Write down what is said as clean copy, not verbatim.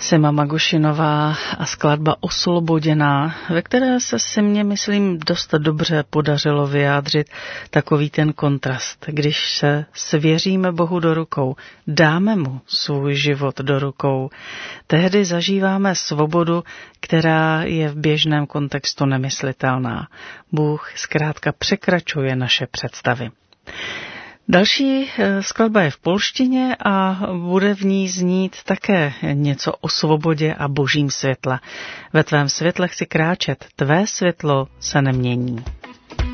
Sema Magošinová a skladba Osloboděná, ve které se mně, myslím, dost dobře podařilo vyjádřit takový ten kontrast. Když se svěříme Bohu do rukou, dáme mu svůj život do rukou, tehdy zažíváme svobodu, která je v běžném kontextu nemyslitelná. Bůh zkrátka překračuje naše představy. Další skladba je v polštině a bude v ní znít také něco o svobodě a božím světle. Ve tvém světle chci kráčet, tvé světlo se nemění.